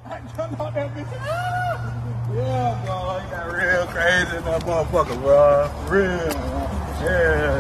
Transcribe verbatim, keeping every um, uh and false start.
I jumped out that bitch. Ah! Yeah, boy, he got real crazy in that motherfucker, bro. Real, man. Yeah.